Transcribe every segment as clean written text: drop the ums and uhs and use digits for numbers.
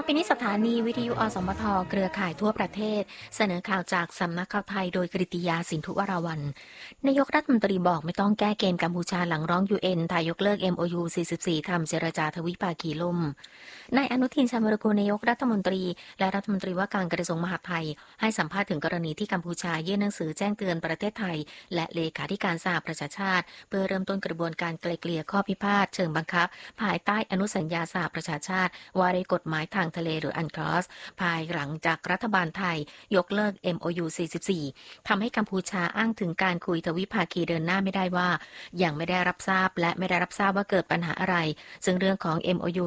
ปีนี้สถานีวิทยุอสมทเครือข่ายทั่วประเทศเสนอข่าวจากสำนักข่าวไทยโดยกฤติยาสินธุวราวัลย์นายกรัฐมนตรีบอกไม่ต้องแก้เกมกัมพูชาหลังร้อง UN ไทยยกเลิก MOU 44 ทำเจรจาทวิภาคีล่มนายอนุทินชาญวิรากูลนายกรัฐมนตรีและรัฐมนตรีว่าการกระทรวงมหาดไทยให้สัมภาษณ์ถึงกรณีที่กัมพูชายื่นหนังสือแจ้งเตือนประเทศไทยและเลขาธิการสหประชาชาติเพื่อเริ่มต้นกระบวนการไกล่เกลี่ยข้อพิพาทเชิงบังคับภายใต้อนุสัญญาสหประชาชาติว่าด้วยกฎหมายทางทะเลหรืออันคลอสภายหลังจากรัฐบาลไทยยกเลิก MOU 44 ทำให้กัมพูชาอ้างถึงการคุยทวิภาคีเดินหน้าไม่ได้ว่ายังไม่ได้รับทราบและไม่ได้รับทราบว่าเกิดปัญหาอะไรซึ่งเรื่องของ MOU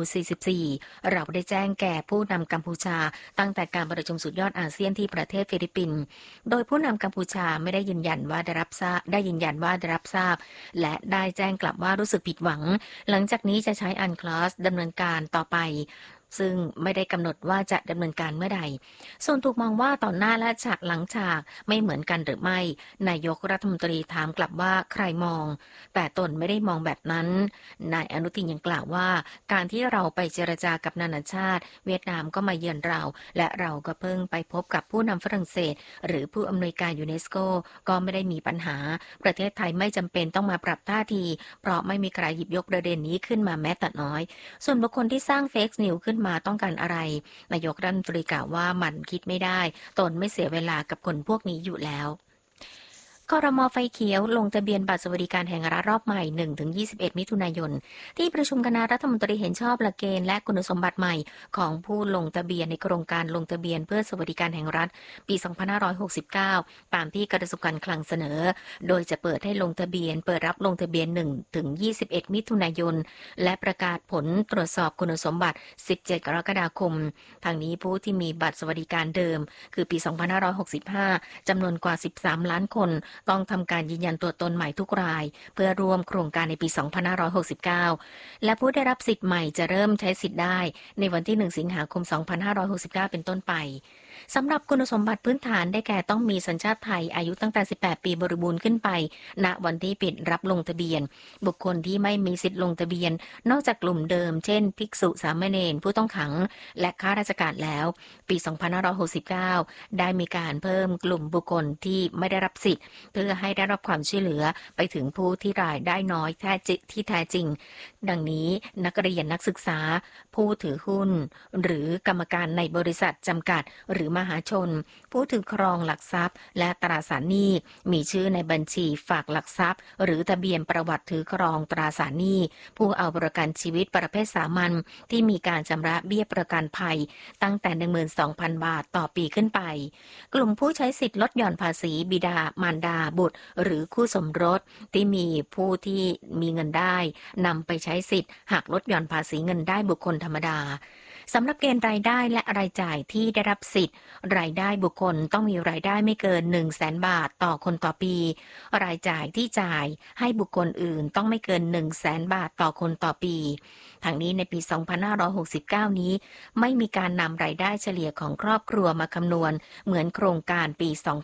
44 เราได้แจ้งแก่ผู้นำกัมพูชาตั้งแต่การประชุมสุดยอดอาเซียนที่ประเทศฟิลิปปินส์โดยผู้นำกัมพูชาไม่ได้ยืนยันว่าได้รับทราบและได้แจ้งกลับว่ารู้สึกผิดหวังหลังจากนี้จะใช้อันคลอสดำเนินการต่อไปซึ่งไม่ได้กำหนดว่าจะดำเนินการเมื่อใดส่วนถูกมองว่าต่อหน้าและฉากหลังฉากไม่เหมือนกันหรือไม่นายกรัฐมนตรีถามกลับว่าใครมองแต่ตนไม่ได้มองแบบนั้นนายอนุทินยังกล่าวว่าการที่เราไปเจรจากับนานาชาติเวียดนามก็มาเยือนเราและเราก็เพิ่งไปพบกับผู้นำฝรั่งเศสหรือผู้อำนวยการยูเนสโกก็ไม่ได้มีปัญหาประเทศไทยไม่จำเป็นต้องมาปรับท่าทีเพราะไม่มีใครหยิบยกประเด็นนี้ขึ้นมาแม้แต่น้อยส่วนบุคคลที่สร้างเฟกนิวขึ้นมาต้องการอะไรนายกรัฐมนตรีกล่าวว่ามันคิดไม่ได้ตนไม่เสียเวลากับคนพวกนี้อยู่แล้วครม.ไฟเขียวลงทะเบียนบัตรสวัสดิการแห่งรัฐรอบใหม่ 1-21 มิถุนายนที่ประชุมคณะรัฐมนตรีเห็นชอบหลักเกณฑ์และคุณสมบัติใหม่ของผู้ลงทะเบียนในโครงการลงทะเบียนเพื่อสวัสดิการแห่งรัฐปี 2569 ตามที่กระทรวงการคลังเสนอโดยจะเปิดให้ลงทะเบียนเปิดรับลงทะเบียน 1-21 มิถุนายนและประกาศผลตรวจสอบคุณสมบัติ 17 กรกฎาคมทางนี้ผู้ที่มีบัตรสวัสดิการเดิมคือปี 2565 จำนวนกว่า 13 ล้านคนต้องทำการยืนยันตัวตนใหม่ทุกรายเพื่อร่วมโครงการในปี 2569 และผู้ได้รับสิทธิ์ใหม่จะเริ่มใช้สิทธิ์ได้ในวันที่ 1 สิงหาคม 2569 เป็นต้นไปสำหรับคุณสมบัติพื้นฐานได้แก่ต้องมีสัญชาติไทยอายุตั้งแต่ 18 ปีบริบูรณ์ขึ้นไปณวันที่ปิดรับลงทะเบียนบุคคลที่ไม่มีสิทธิ์ลงทะเบียนนอกจากกลุ่มเดิมเช่นภิกษุสามเณรผู้ต้องขังและข้าราชการแล้วปี 2569 ได้มีการเพิ่มกลุ่มบุคคลที่ไม่ได้รับสิทธิ์เพื่อให้ได้รับความช่วยเหลือไปถึงผู้ที่รายได้น้อยที่แท้จริงดังนี้นักเรียนนักศึกษาผู้ถือหุ้นหรือกรรมการในบริษัทจำกัดหรือมหาชนผู้ถือครองหลักทรัพย์และตราสารหนี้มีชื่อในบัญชีฝากหลักทรัพย์หรือทะเบียนประวัติถือครองตราสารหนี้ผู้เอาประกันชีวิตประเภทสามัญที่มีการชำระเบี้ยประกันภัยตั้งแต่ 12,000 บาทต่อปีขึ้นไปกลุ่มผู้ใช้สิทธิ์ลดหย่อนภาษีบิดามารดาบุตรหรือคู่สมรสที่มีผู้ที่มีเงินได้นำไปใช้สิทธิ์หักลดหย่อนภาษีเงินได้บุคคลธรรมดาสำหรับเกณฑ์รายได้และรายจ่ายที่ได้รับสิทธิ์รายได้บุคคลต้องมีรายได้ไม่เกิน 100,000 บาทต่อคนต่อปีรายจ่ายที่จ่ายให้บุคคลอื่นต้องไม่เกิน 100,000 บาทต่อคนต่อปีทางนี้ในปี 2569 นี้ไม่มีการนำรายได้เฉลี่ยของครอบครัวมาคำนวณเหมือนโครงการปี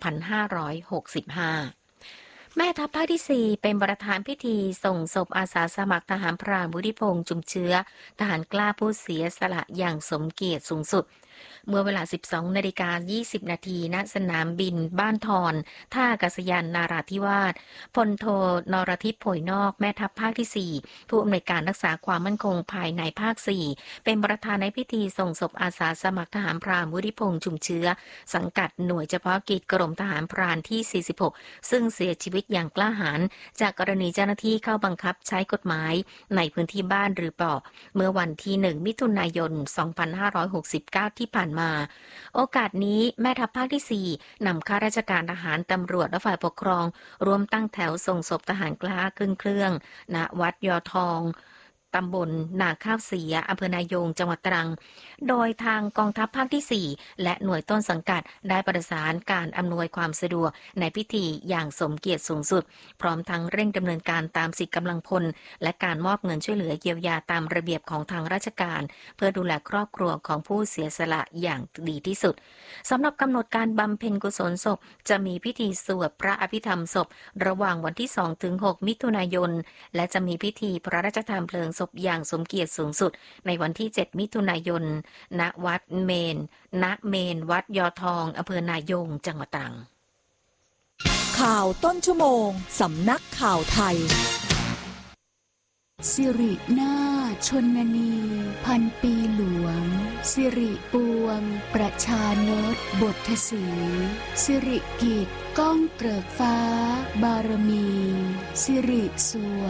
2565แม่ทัพภาคที่ 4 เป็นประธานพิธีส่งศพอาสาสมัครทหารพรานวุฒิพงษ์จุมเชื้อทหารกล้าผู้เสียสละอย่างสมเกียรติสูงสุดเมื่อเวลา 12:20 นาทีณสนามบินบ้านทอนท่าอากาศยานนาราธิวาสพลโทนรทิพย์โผยนอกแม่ทัพภาคที่ 4 ผู้อำนวยการรักษาความมั่นคงภายในภาค 4 เป็นประธานในพิธีส่งศพอาสาสมัครทหารพรานวุฒิพงษ์จุมเชื้อสังกัดหน่วยเฉพาะกิจกรมทหารพรานที่ 46 ซึ่งเสียชีวิตอย่างกล้าหาญจากกรณีเจ้าหน้าที่เข้าบังคับใช้กฎหมายในพื้นที่บ้านหรือเปล่าเมื่อวันที่ 1 มิถุนายน 2569 ที่ผ่านมาโอกาสนี้แม่ทัพภาคที่ 4 นำข้าราชการทหารตำรวจและฝ่ายปกครองร่วมตั้งแถวส่งศพทหารกล้าขึ้นเครื่องณวัดยอทองตำบลนาข้าวเสียอำเภอนายงจังหวัดตรังโดยทางกองทัพภาคที่ 4 และหน่วยต้นสังกัดได้ประสานการอำนวยความสะดวกในพิธีอย่างสมเกียรติสูงสุดพร้อมทั้งเร่งดำเนินการตามสิทธิกำลังพลและการมอบเงินช่วยเหลือเยียวยาตามระเบียบของทางราชการเพื่อดูแลครอบครัวของผู้เสียสละอย่างดีที่สุดสำหรับกำหนดการบำเพ็ญกุศลศพจะมีพิธีสวดพระอภิธรรมศพระหว่างวันที่ 2-6 มิถุนายนและจะมีพิธีพระราชทานเพลิงศพพอย่างสมเกียรติสูงสุดในวันที่ 7 มิถุนายน ณ วัดเมน วัดยอทอง อำเภอนายง จังหวัดตรังข่าวต้นชั่วโมง สำนักข่าวไทยสิรินาถชนนีพันปีหลวงสิริปวงประชานตบทสีสิริกิจก้องเกริกฟ้าบารมีสิริสว